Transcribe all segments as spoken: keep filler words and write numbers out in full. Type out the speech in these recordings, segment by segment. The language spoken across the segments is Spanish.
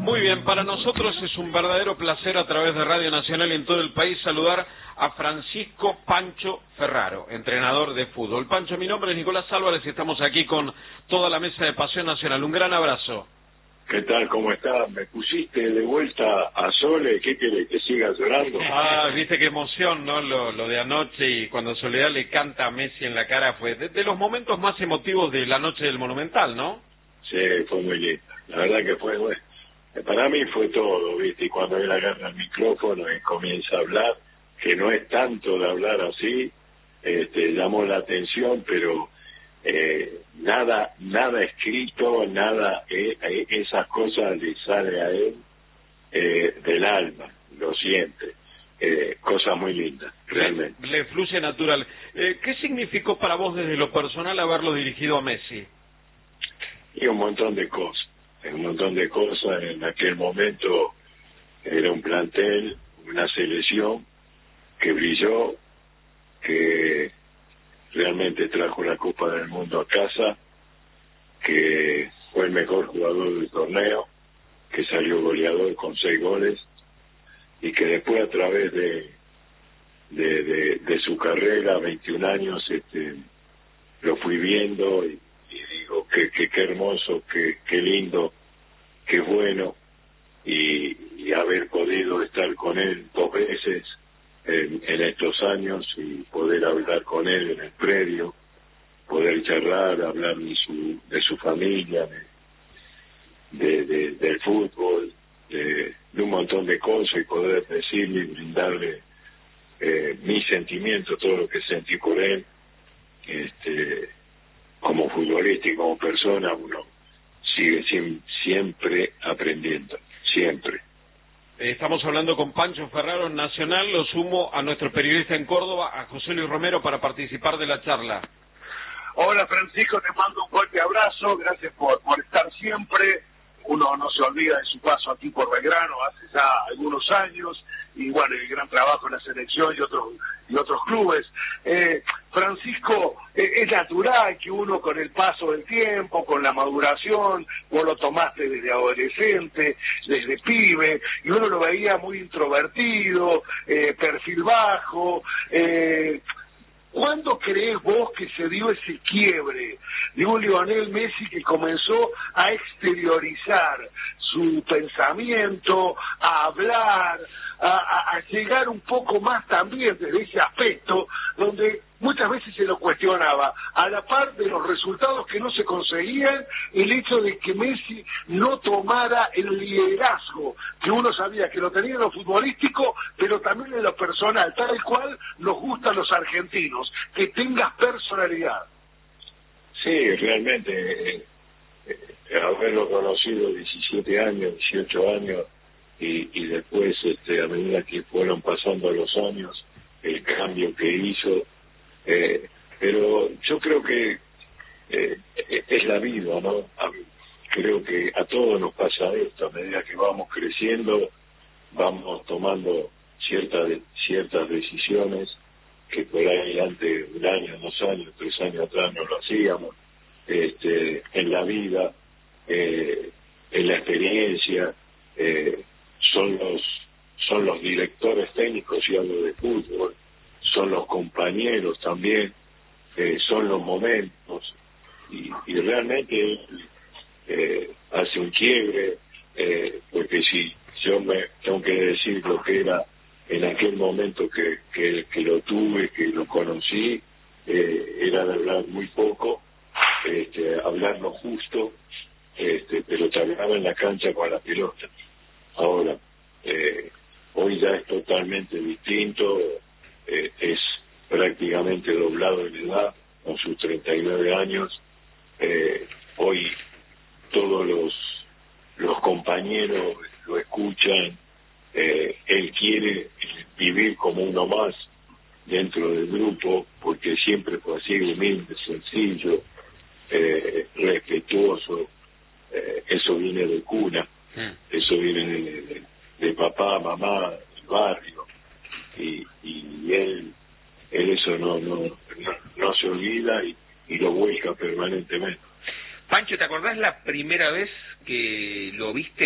Muy bien, para nosotros es un verdadero placer a través de Radio Nacional y en todo el país saludar a Francisco Pancho Ferraro, entrenador de fútbol. Pancho, mi nombre es Nicolás Álvarez y estamos aquí con toda la mesa de Pasión Nacional. Un gran abrazo. ¿Qué tal? ¿Cómo estás? ¿Me pusiste de vuelta a Sole? ¿Qué querés? ¿Que siga llorando? Ah, viste qué emoción, ¿no? Lo, lo de anoche y cuando Soledad le canta a Messi en la cara fue de, de los momentos más emotivos de la noche del Monumental, ¿no? Sí, fue muy lindo. La verdad que fue, bueno, para mí fue todo, ¿viste? Y cuando él agarra el micrófono y comienza a hablar, que no es tanto de hablar así, este, llamó la atención, pero eh, nada nada escrito, nada, eh, eh, esas cosas le sale a él eh, del alma, lo siente. Eh, cosas muy lindas, realmente. Le, le fluye natural. Eh, ¿Qué significó para vos desde lo personal haberlo dirigido a Messi? Y un montón de cosas, un montón de cosas. En aquel momento era un plantel, una selección que brilló, que realmente trajo la Copa del Mundo a casa, que fue el mejor jugador del torneo, que salió goleador con seis goles y que después a través de de, de, de su carrera, veintiún años, este, lo fui viendo y, y digo que, que, que hermoso, que, que lindo, qué bueno, y, y haber podido estar con él dos veces en, en estos años y poder hablar con él en el predio, poder charlar, hablar de su, de su familia, de, de, de, del fútbol, de, de un montón de cosas y poder decirle y brindarle eh, mi sentimiento, todo lo que sentí por él, este, como futbolista y como persona. Uno sigue sim, siempre aprendiendo, siempre. Estamos hablando con Pancho Ferraro, Nacional. Lo sumo a nuestro periodista en Córdoba, a José Luis Romero, para participar de la charla. Hola Francisco, te mando un fuerte abrazo, gracias por, por estar siempre. Uno no se olvida de su paso aquí por Belgrano hace ya algunos años, y bueno, el gran trabajo en la selección y otros y otros clubes. Eh, Francisco, eh, es natural que uno con el paso del tiempo, con la maduración, vos lo tomaste desde adolescente, desde pibe, y uno lo veía muy introvertido, eh, perfil bajo. eh, ¿Cuándo crees vos que se dio ese quiebre de un Lionel Messi que comenzó a exteriorizar su pensamiento, a hablar, a, a, a llegar un poco más también desde ese aspecto donde muchas veces se lo cuestionaba, a la par de los resultados que no se conseguían, el hecho de que Messi no tomara el liderazgo que uno sabía que lo tenía en lo futbolístico, pero también en lo personal, tal cual nos gustan los argentinos, que tengas personalidad? Sí, realmente, eh, eh, haberlo conocido diecisiete años, dieciocho años, y, y después, este, a medida que fueron pasando los años, el cambio que hizo, eh, pero yo creo que eh, es la vida, ¿no? A, creo que a todos nos pasa esto, a medida que vamos creciendo, vamos tomando ciertas ciertas decisiones que por ahí antes, un año, dos años, tres años atrás no lo hacíamos, este, en la vida, eh, en la experiencia, eh, son los son los directores técnicos, y hablo de fútbol, son los compañeros también, eh, son los momentos, y, y realmente eh, hace un quiebre, eh, porque si yo me tengo que decir lo que era en aquel momento que, que, que lo tuve, que lo conocí, eh, era de hablar muy poco, este, hablar lo justo, este, pero te hablaba en la cancha con la pelota. Ahora, eh, hoy ya es totalmente distinto, eh, es prácticamente doblado en edad, con sus treinta y nueve años. Eh, hoy todos los, los compañeros lo escuchan, eh, él quiere vivir como uno más dentro del grupo, porque siempre fue así, humilde, sencillo, eh, respetuoso, eh, eso viene de cuna, eso viene de, de, de papá, mamá, del barrio, y, y él, él eso no, no, no, no se olvida y, y lo vuelca permanentemente. Pancho, ¿te acordás la primera vez que lo viste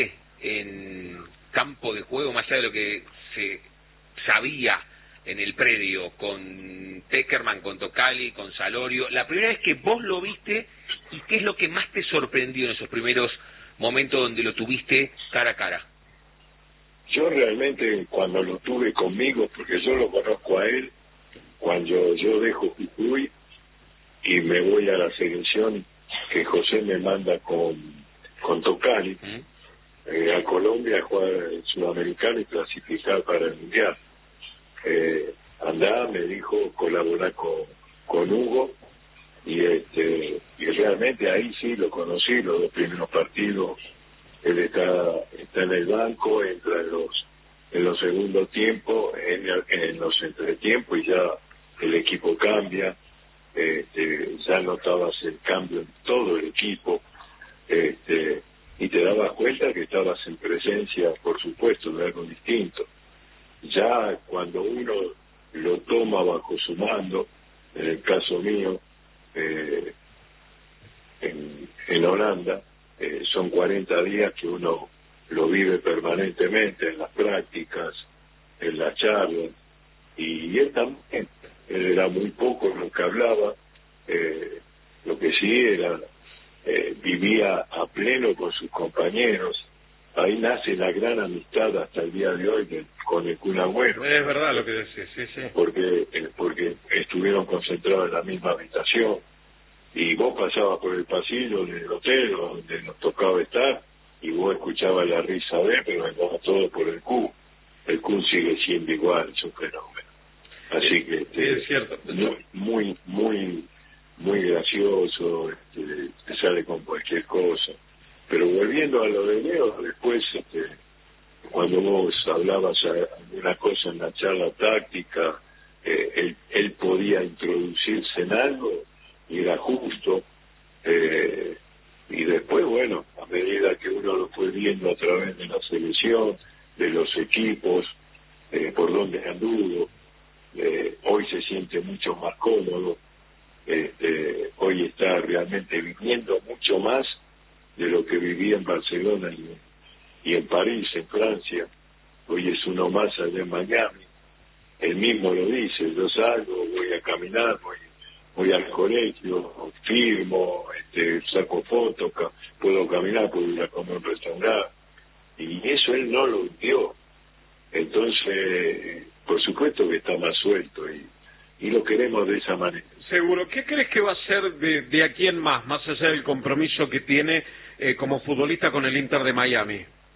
en campo de juego, más allá de lo que se sabía en el predio, con Peckerman, con Tocali, con Salorio, la primera vez que vos lo viste, y qué es lo que más te sorprendió en esos primeros momentos donde lo tuviste cara a cara? Yo realmente cuando lo tuve conmigo, porque yo lo conozco a él, cuando yo dejo Jujuy y me voy a la selección que José me manda con, con Tocali, ¿Mm? eh, a Colombia a jugar el Sudamericano y clasificar para el Mundial. Eh, andá, me dijo, colaborar con, con Hugo, y este y realmente ahí sí lo conocí, los dos primeros partidos. Él está está en el banco, entra en los en los segundos tiempos, en, en los entretiempos, y ya el equipo cambia. Este, ya notabas el cambio en todo el equipo, este, y te dabas cuenta que estabas en presencia, por supuesto, de algo distinto. Ya cuando uno lo toma bajo su mando, en el caso mío, eh, en, en Holanda, eh, son cuarenta días que uno lo vive permanentemente en las prácticas, en las charlas, y él también, él era muy poco lo que hablaba, eh, lo que sí era, eh, vivía a pleno con sus compañeros. Ahí nace la gran amistad hasta el día de hoy de, con el Kun Agüero. Es verdad lo que decís, sí, sí. Porque, eh, porque estuvieron concentrados en la misma habitación, y vos pasabas por el pasillo del hotel donde nos tocaba estar, y vos escuchabas la risa de él, pero andaba todo por el Kun. El Kun sigue siendo igual, es un fenómeno. Así que este, sí, es cierto. muy, muy, muy, muy gracioso, este, te sale con cualquier cosa. Pero volviendo a lo de Leo, después, este, cuando vos hablabas alguna cosa en la charla táctica, eh, él, él podía introducirse en algo y era justo. Eh, y después, bueno, a medida que uno lo fue viendo a través de la selección, de los equipos, eh, por donde anduvo, eh, hoy se siente mucho más cómodo. Este, hoy está realmente viviendo mucho más de lo que vivía en Barcelona y, y en París, en Francia. Hoy es uno más allá en Miami. Él mismo lo dice: yo salgo, voy a caminar, voy, voy al colegio, firmo, este, saco fotos, ca- puedo caminar, puedo ir a comer a un restaurante. Y eso él no lo vivió. Entonces, por supuesto que está más suelto, y, y lo queremos de esa manera. Seguro. ¿Qué crees que va a ser de, de aquí en más, más allá del compromiso que tiene eh, como futbolista con el Inter de Miami?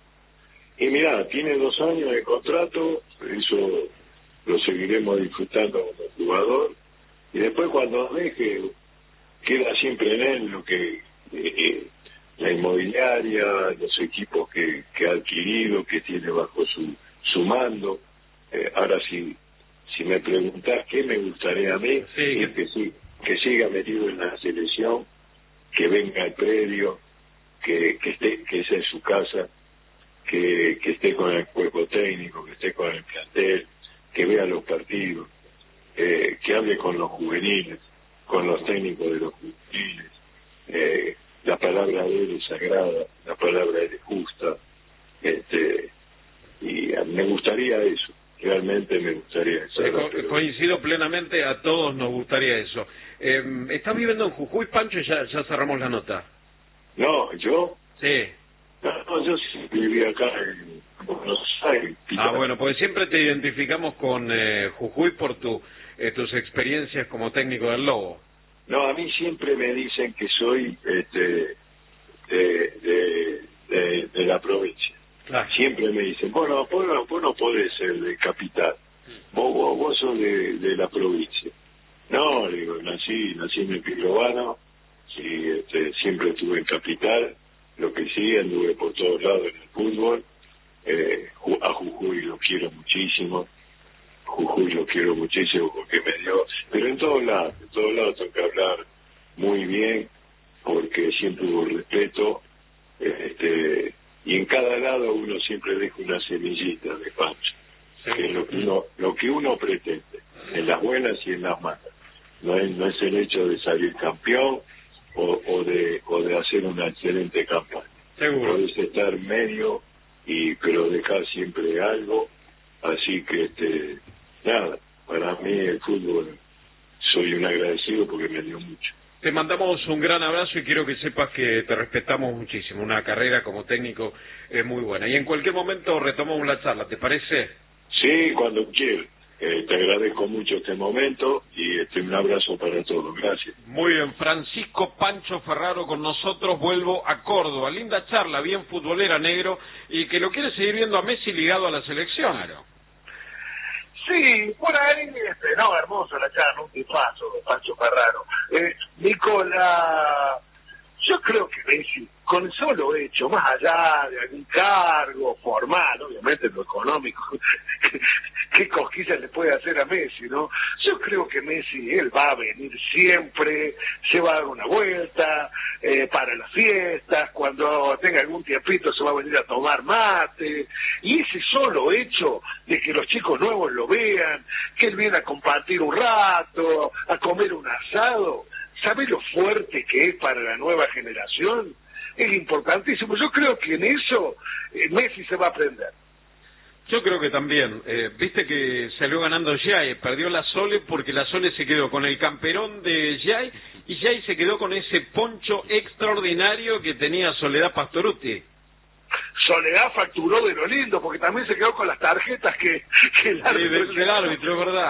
Y mirá, tiene dos años de contrato, eso lo seguiremos disfrutando como jugador, y después cuando deje, queda siempre en él lo que eh, eh, la inmobiliaria, los equipos que, que ha adquirido, que tiene bajo su, su mando. Eh, ahora si, si me preguntás qué me gustaría a mí, sí. es que, sí, que siga metido en la selección, que venga al predio, que, que esté, que esa es su casa, que, que esté con el cuerpo técnico, que esté con el plantel, que vea los partidos, eh, que hable con los juveniles, con los técnicos de los juveniles. Eh, la palabra de él es sagrada, la palabra de él es justa, este, y me gustaría eso, realmente me gustaría eso. Sí, co coincido plenamente, a todos nos gustaría eso. Eh, ¿Estás viviendo en Jujuy, Pancho? Ya, ya cerramos la nota. No, ¿yo? Sí. No, yo sí viví acá en Buenos Aires. Ah, bueno, porque siempre te identificamos con eh, Jujuy por tu, eh, tus experiencias como técnico del Lobo. No, a mí siempre me dicen que soy este de, de, de, de la provincia. Claro. Siempre me dicen, bueno, vos no, vos no podés ser de capital, vos, vos, vos sos de, de la provincia. No, le digo, nací, nací en el Piglobano, sí, este, siempre estuve en capital, lo que sí, anduve por todos lados en el fútbol. Eh, a Jujuy lo quiero muchísimo, Jujuy lo quiero muchísimo porque me dio, pero en todos lados, en todos lados tengo que hablar muy bien, porque siempre hubo respeto, este, y en cada lado uno siempre deja una semillita de Pancho, sí, que es lo que uno, lo que uno pretende, en las buenas y en las malas. No es, no es el hecho de salir campeón o, o de o de hacer una excelente campaña. Seguro. Podés estar medio y pero dejar siempre algo, así que este nada, para mí el fútbol soy un agradecido porque me dio mucho. Te mandamos un gran abrazo y quiero que sepas que te respetamos muchísimo. Una carrera como técnico es muy buena. Y en cualquier momento retomamos la charla, ¿te parece? Sí, cuando quieras. Eh, te agradezco mucho este momento y este un abrazo para todos. Gracias. Muy bien, Francisco Pancho Ferraro con nosotros. Vuelvo a Córdoba. Linda charla, bien futbolera, negro, y que lo quiere seguir viendo a Messi ligado a la selección. Claro. Sí, por ahí, este, no, hermoso la charla, un tipazo, Pancho Ferraro. Eh, Nicola, yo creo que Messi, con el solo hecho, más allá de algún cargo formal, obviamente lo económico, qué cosquillas le puede hacer a Messi, ¿no? Yo creo que Messi, él va a venir siempre, se va a dar una vuelta, eh, para las fiestas, cuando tenga algún tiempito se va a venir a tomar mate, y ese solo hecho de que los chicos nuevos lo vean, que él viene a compartir un rato, a comer un asado, ¿sabe lo fuerte que es para la nueva generación? Es importantísimo. Yo creo que en eso eh, Messi se va a aprender. Yo creo que también. Eh, Viste que salió ganando Jai, perdió la Sole porque la Sole se quedó con el camperón de Jai y Jai se quedó con ese poncho extraordinario que tenía Soledad Pastorutti. Soledad facturó de lo lindo, porque también se quedó con las tarjetas que, que el árbitro... Sí, del, del árbitro, es verdad.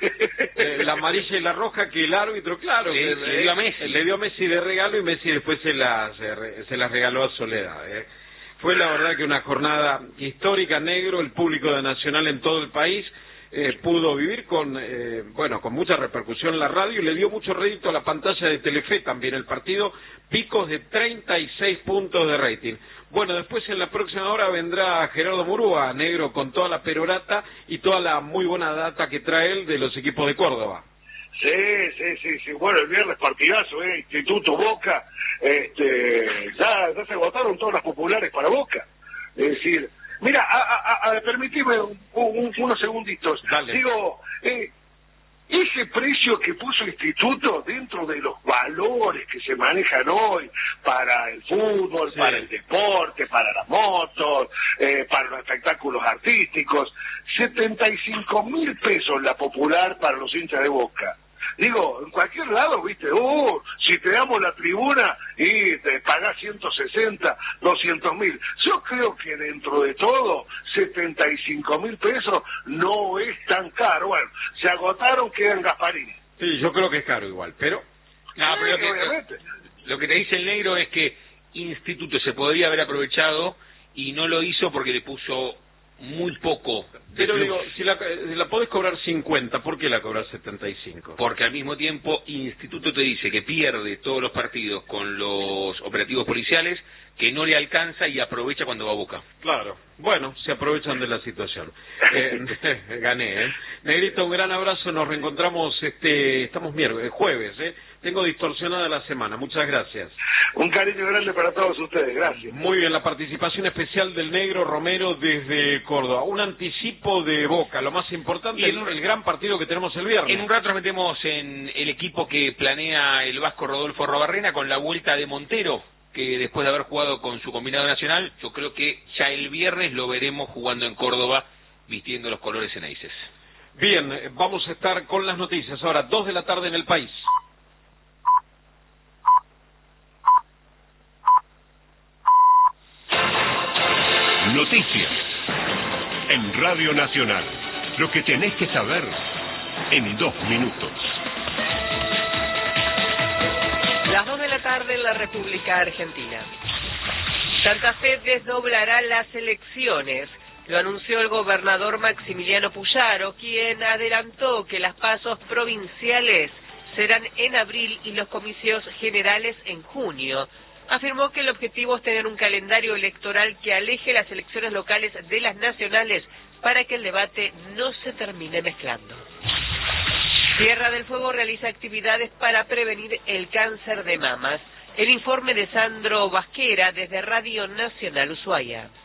eh, la amarilla y la roja que el árbitro, claro, le, que, le dio a Messi. Le dio a Messi de regalo y Messi después se las se, se las regaló a Soledad. Eh. Fue la verdad que una jornada histórica, negro, el público de Nacional en todo el país eh, pudo vivir con, eh, bueno, con mucha repercusión en la radio y le dio mucho rédito a la pantalla de Telefe también el partido, picos de treinta y seis puntos de rating. Bueno, después en la próxima hora vendrá Gerardo Murúa, negro, con toda la perorata y toda la muy buena data que trae él de los equipos de Córdoba. Sí, sí, sí, sí. Bueno, el viernes partidazo, ¿eh? Instituto Boca, este, ya, ya se agotaron todas las populares para Boca. Es decir, mira, a, a, a, permitime un, un, unos segunditos. Dale. Digo, eh, ese precio que puso el Instituto dentro de los valores que se manejan hoy para el fútbol, sí, para el deporte, para las motos, eh, para los espectáculos artísticos, setenta y cinco mil pesos la popular para los hinchas de Boca. Digo, en cualquier lado, viste, uh, si te damos la tribuna y te pagás ciento sesenta, doscientos mil. Yo creo que dentro de todo, setenta y cinco mil pesos no es tan caro. Bueno, se agotaron, quedan Gasparini. Sí, yo creo que es caro igual, pero... No, Sí, pero lo que, obviamente. lo que te dice el negro es que Instituto se podría haber aprovechado y no lo hizo porque le puso muy poco de Pero plus. digo, si la, si la podés cobrar cincuenta, ¿por qué la cobras setenta y cinco? Porque al mismo tiempo Instituto te dice que pierde todos los partidos con los operativos policiales, que no le alcanza y aprovecha cuando va a Boca. Claro. Bueno, se aprovechan de la situación. Eh, gané, ¿eh? Negrito, un gran abrazo. Nos reencontramos, este, estamos miércoles, jueves, ¿eh? Tengo distorsionada la semana. Muchas gracias. Un cariño grande para todos ustedes. Gracias. Muy bien, la participación especial del negro Romero desde Córdoba. Un anticipo de Boca, lo más importante, Y en el, un- el gran partido que tenemos el viernes. En un rato nos metemos en el equipo que planea el vasco Rodolfo Robarrena con la vuelta de Montero, que después de haber jugado con su combinado nacional, yo creo que ya el viernes lo veremos jugando en Córdoba, vistiendo los colores Eneises. Bien, eh, vamos a estar con las noticias. Ahora, dos de la tarde en el país. Noticias en Radio Nacional. Lo que tenés que saber en dos minutos. Las dos de la tarde en la República Argentina. Santa Fe desdoblará las elecciones. Lo anunció el gobernador Maximiliano Puyaro, quien adelantó que las pasos provinciales serán en abril y los comicios generales en junio. Afirmó que el objetivo es tener un calendario electoral que aleje las elecciones locales de las nacionales para que el debate no se termine mezclando. Tierra del Fuego realiza actividades para prevenir el cáncer de mamas. El informe de Sandro Vasquera desde Radio Nacional Ushuaia.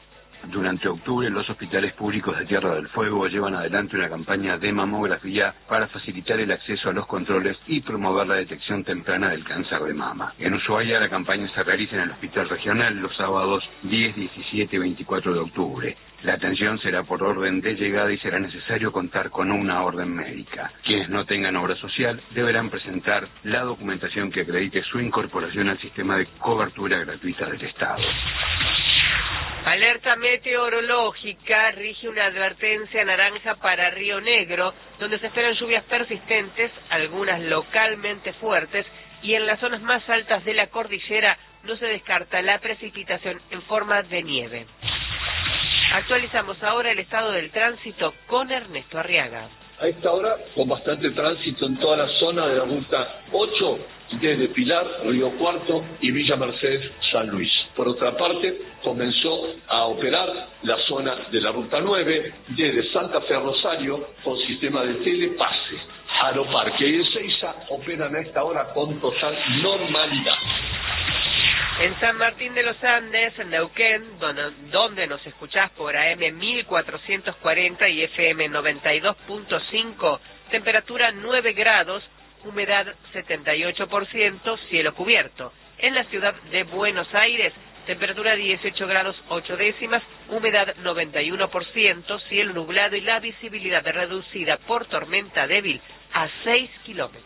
Durante octubre, los hospitales públicos de Tierra del Fuego llevan adelante una campaña de mamografía para facilitar el acceso a los controles y promover la detección temprana del cáncer de mama. En Ushuaia, la campaña se realiza en el Hospital Regional los sábados diez, diecisiete y veinticuatro de octubre. La atención será por orden de llegada y será necesario contar con una orden médica. Quienes no tengan obra social deberán presentar la documentación que acredite su incorporación al sistema de cobertura gratuita del Estado. Alerta meteorológica, rige una advertencia naranja para Río Negro, donde se esperan lluvias persistentes, algunas localmente fuertes, y en las zonas más altas de la cordillera no se descarta la precipitación en forma de nieve. Actualizamos ahora el estado del tránsito con Ernesto Arriaga. A esta hora, con bastante tránsito en toda la zona de la ruta ocho, desde Pilar, Río Cuarto y Villa Mercedes, San Luis. Por otra parte, comenzó a operar la zona de la ruta nueve, desde Santa Fe a Rosario, con sistema de telepase. Jaro Parque y Ezeiza operan a esta hora con total normalidad. En San Martín de los Andes, en Neuquén, donde, donde nos escuchás por A M mil cuatrocientos cuarenta y F M noventa y dos punto cinco, temperatura nueve grados, humedad setenta y ocho por ciento, cielo cubierto. En la ciudad de Buenos Aires, temperatura dieciocho grados ocho décimas, humedad noventa y uno por ciento, cielo nublado y la visibilidad reducida por tormenta débil a seis kilómetros.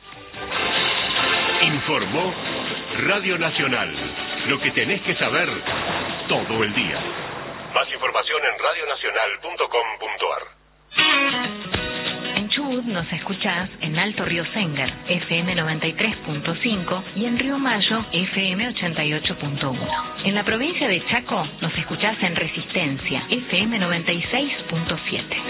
Informó Radio Nacional. Lo que tenés que saber todo el día. Más información en radio nacional punto com punto a r. En Chubut nos escuchás en Alto Río Sengar, F M noventa y tres punto cinco, y en Río Mayo, F M ochenta y ocho punto uno. En la provincia de Chaco nos escuchás en Resistencia, F M noventa y seis punto siete.